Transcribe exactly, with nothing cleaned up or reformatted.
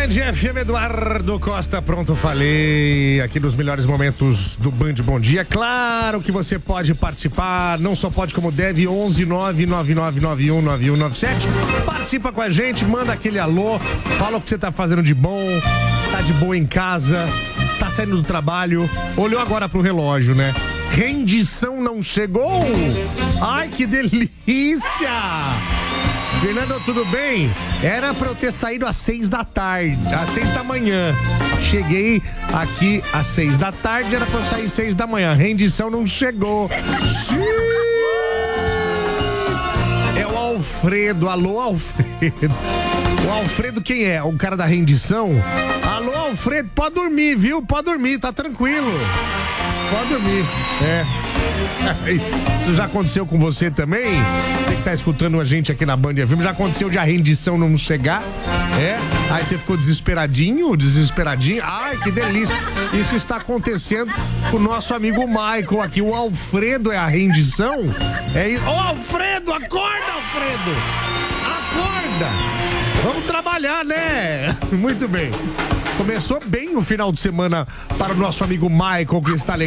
Band F M, Eduardo Costa, pronto, falei. Aqui nos melhores momentos do Band Bom Dia. Claro que você pode participar, não só pode como deve. Onze nove nove nove nove um nove um nove sete. Participa com a gente, manda aquele alô, fala o que você tá fazendo de bom, tá de boa em casa, tá saindo do trabalho, olhou agora pro relógio, né? Rendição não chegou? Ai, que delícia! Fernando, tudo bem? Era pra eu ter saído às seis da tarde, às seis da manhã. Cheguei aqui às seis da tarde, era pra eu sair às seis da manhã. Rendição não chegou. É o Alfredo. Alô, Alfredo. O Alfredo quem é? O cara da rendição? Alô, Alfredo, pode dormir, viu? Pode dormir, tá tranquilo. Pode dormir, é. Isso já aconteceu com você também? Você que tá escutando a gente aqui na Band F M, já aconteceu de a rendição não chegar? É? Aí você ficou desesperadinho, desesperadinho? Ai, que delícia! Isso está acontecendo com o nosso amigo Michael aqui. O Alfredo é a rendição? É isso. Ô, Alfredo, acorda, Alfredo! Acorda! Vamos trabalhar, né? Muito bem. Começou bem o final de semana para o nosso amigo Michael, que está